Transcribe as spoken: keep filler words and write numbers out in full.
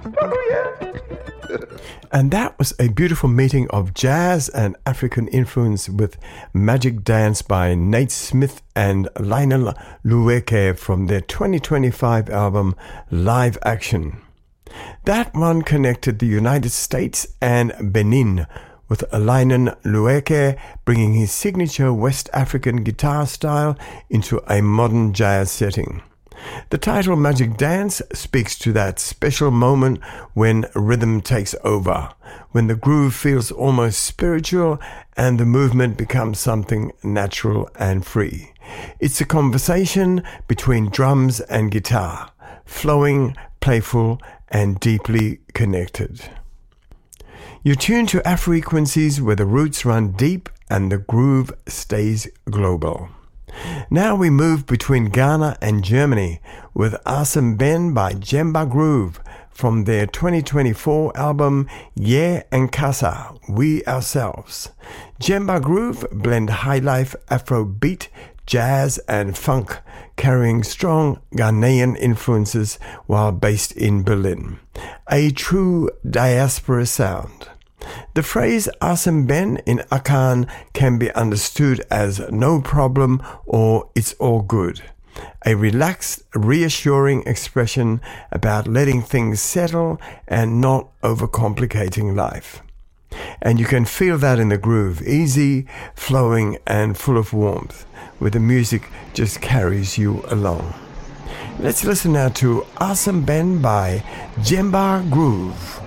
And that was a beautiful meeting of jazz and African influence with Magic Dance by Nate Smith and Lionel Lueke from their twenty twenty-five album Live Action. That one connected the United States and Benin, with Lionel Lueke bringing his signature West African guitar style into a modern jazz setting. The title Magic Dance speaks to that special moment when rhythm takes over, when the groove feels almost spiritual and the movement becomes something natural and free. It's a conversation between drums and guitar, flowing, playful, and deeply connected. You tune to Afrequencies where the roots run deep and the groove stays global. Now we move between Ghana and Germany with Awesome Ben by Jemba Groove from their twenty twenty-four album Yeah and Casa, We Ourselves. Jemba Groove blend high-life Afrobeat, jazz and funk, carrying strong Ghanaian influences while based in Berlin. A true diaspora sound. The phrase Awesome Ben in Akan can be understood as no problem or it's all good. A relaxed, reassuring expression about letting things settle and not overcomplicating life. And you can feel that in the groove, easy, flowing and full of warmth, where the music just carries you along. Let's listen now to Awesome Ben by Jemba Groove.